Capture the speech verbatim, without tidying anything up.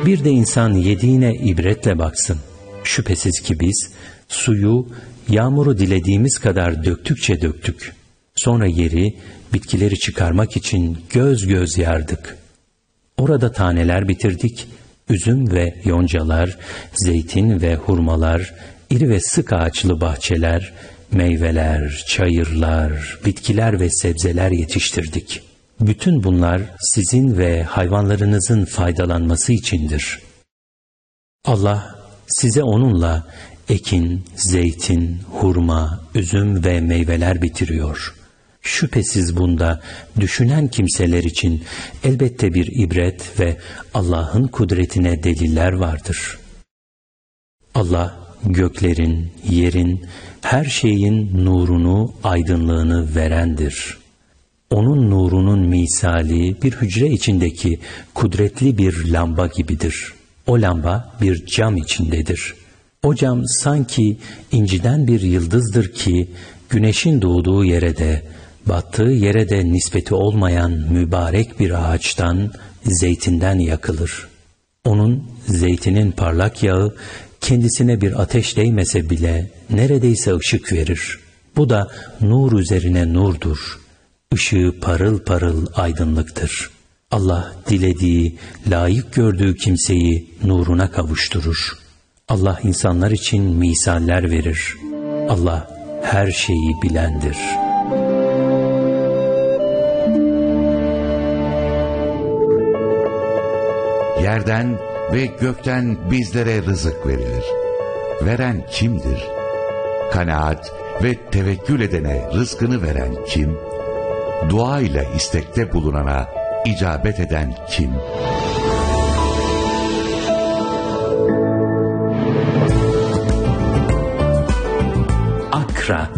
Bir de insan yediğine ibretle baksın. Şüphesiz ki biz suyu, yağmuru dilediğimiz kadar döktükçe döktük. Sonra yeri, bitkileri çıkarmak için göz göz yardık. Orada taneler bitirdik, üzüm ve yoncalar, zeytin ve hurmalar, iri ve sık ağaçlı bahçeler, meyveler, çayırlar, bitkiler ve sebzeler yetiştirdik. Bütün bunlar sizin ve hayvanlarınızın faydalanması içindir. Allah size onunla ekin, zeytin, hurma, üzüm ve meyveler bitiriyor. Şüphesiz bunda düşünen kimseler için elbette bir ibret ve Allah'ın kudretine deliller vardır. Allah göklerin, yerin, her şeyin nurunu, aydınlığını verendir. Onun nurunun misali bir hücre içindeki kudretli bir lamba gibidir. O lamba bir cam içindedir. O cam sanki inciden bir yıldızdır ki güneşin doğduğu yere de battığı yere de nispeti olmayan mübarek bir ağaçtan, zeytinden yakılır. Onun zeytinin parlak yağı kendisine bir ateş değmese bile neredeyse ışık verir. Bu da nur üzerine nurdur. Işığı parıl parıl aydınlıktır. Allah dilediği, layık gördüğü kimseyi nuruna kavuşturur. Allah insanlar için misaller verir. Allah her şeyi bilendir. Yerden ve gökten bizlere rızık verilir. Veren kimdir? Kanaat ve tevekkül edene rızkını veren kim? Dua ile istekte bulunana icabet eden kim? Akra